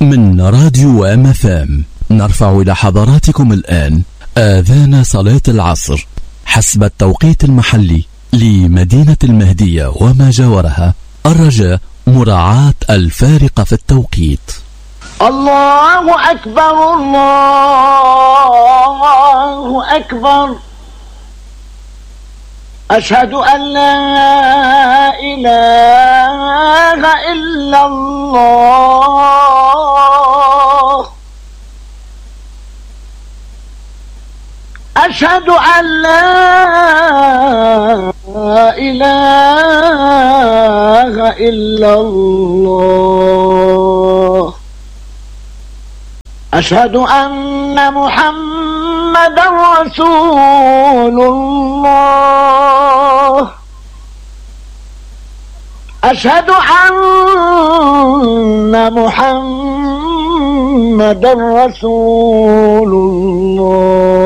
من راديو MFM نرفع إلى حضراتكم الآن آذان صلاة العصر حسب التوقيت المحلي لمدينة المهدية وما جاورها. الرجاء مراعاة الفارق في التوقيت. الله أكبر الله أكبر، أشهد أن لا إله إلا الله، أشهد أن لا إله إلا الله، أشهد أن محمدا رسول الله، أشهد أن محمدا رسول الله.